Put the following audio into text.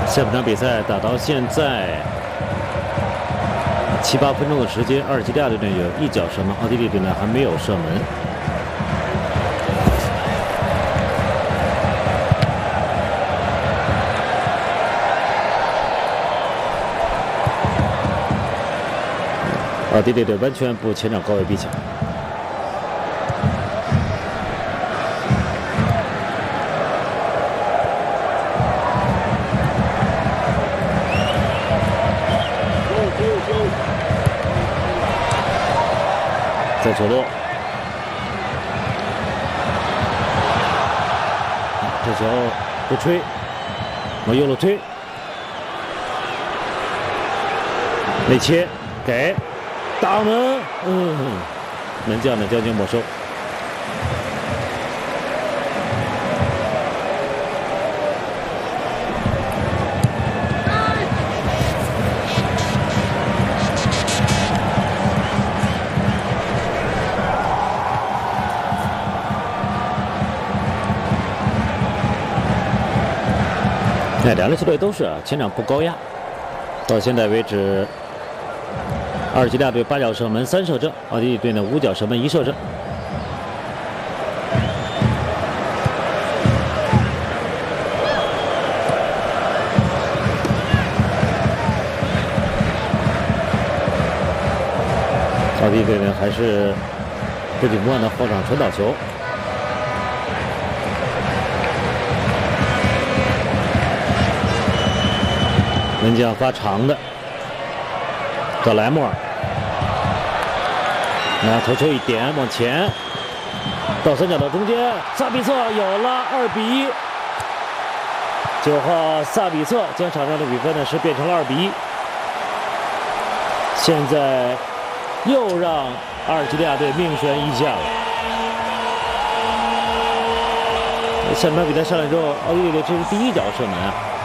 下半场比赛打到现在7、8分钟的时间，阿尔及利亚队呢有1脚射门，奥地利队呢还没有射门。奥地利队完全步前场高位逼抢。 在左路，这球不吹，往右路推，内切给大门，门将的将军没收。 两支球队都是前场不高压。到现在为止，阿尔及利亚队8脚射门3射正，奥地利队呢5脚射门1射正。奥地利队呢还是不紧不慢的后场传导球。 门将发长的，到莱莫尔，那头球一点往前，到三角的中间，萨比策有了2比1。9号萨比策将场上的比分呢是变成了2比1。现在又让阿尔及利亚队命悬一线了。下半场比赛上来之后，奥地利队这是第1脚射门啊。